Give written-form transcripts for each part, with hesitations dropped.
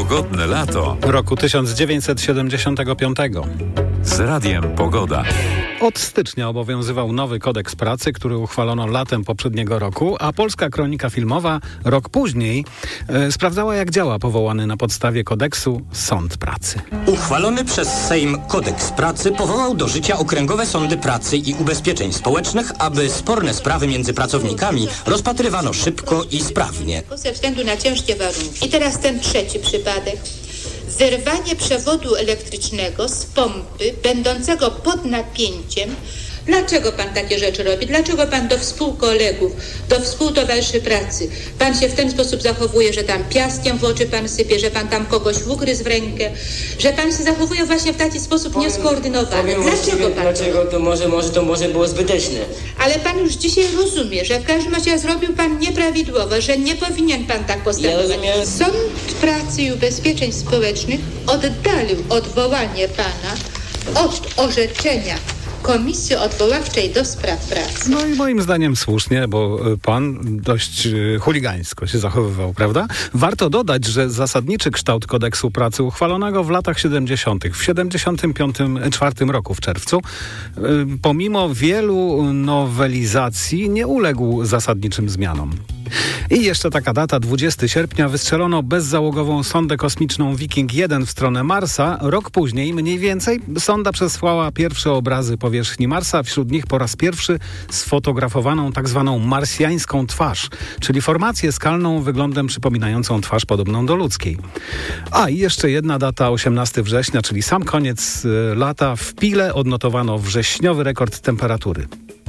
Pogodne lato roku 1975. z Radiem Pogoda. Od stycznia obowiązywał nowy kodeks pracy, który uchwalono latem poprzedniego roku, a Polska Kronika Filmowa rok później sprawdzała, jak działa powołany na podstawie kodeksu Sąd Pracy. Uchwalony przez Sejm Kodeks Pracy powołał do życia okręgowe sądy pracy i ubezpieczeń społecznych, aby sporne sprawy między pracownikami rozpatrywano szybko i sprawnie. Ze względu na ciężkie warunki. I teraz ten trzeci przypadek. Zerwanie przewodu elektrycznego z pompy będącego pod napięciem. Dlaczego pan takie rzeczy robi? Dlaczego pan do współkolegów, do współtowarzyszy pracy, pan się w ten sposób zachowuje, że tam piaskiem w oczy pan sypie, że pan tam kogoś ugryzł w rękę, że pan się zachowuje właśnie w taki sposób nieskoordynowany? Dlaczego pan Dlaczego to może było zbyteczne? Ale pan już dzisiaj rozumie, że w każdym razie zrobił pan nieprawidłowo, że nie powinien pan tak postępować. Ja rozumiem. Sąd Pracy i Ubezpieczeń Społecznych oddalił odwołanie pana od orzeczenia Komisji Odwoławczej do Spraw Pracy. No i moim zdaniem słusznie, bo pan dość chuligańsko się zachowywał, prawda? Warto dodać, że zasadniczy kształt kodeksu pracy uchwalonego w latach 70., w 74 roku w czerwcu, pomimo wielu nowelizacji nie uległ zasadniczym zmianom. I jeszcze taka data, 20 sierpnia, wystrzelono bezzałogową sondę kosmiczną Viking 1 w stronę Marsa. Rok później, mniej więcej, sonda przesłała pierwsze obrazy powierzchni Marsa, wśród nich po raz pierwszy sfotografowaną tak zwaną marsjańską twarz, czyli formację skalną wyglądem przypominającą twarz podobną do ludzkiej. A i jeszcze jedna data, 18 września, czyli sam koniec lata. W Pile odnotowano wrześniowy rekord temperatury.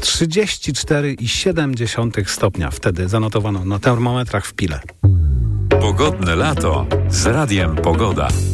34,7 stopnia wtedy zanotowano na termometrach w Pile. Pogodne lato z Radiem Pogoda.